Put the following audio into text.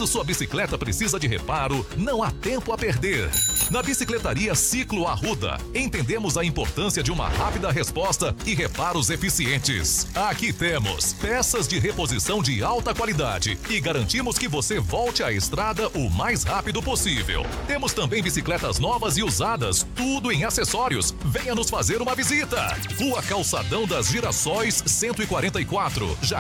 Quando sua bicicleta precisa de reparo, não há tempo a perder. Na Bicicletaria Ciclo Arruda, entendemos a importância de uma rápida resposta e reparos eficientes. Aqui temos peças de reposição de alta qualidade e garantimos que você volte à estrada o mais rápido possível. Temos também bicicletas novas e usadas, tudo em acessórios. Venha nos fazer uma visita. Rua Calçadão das Girassóis, 144, Jardim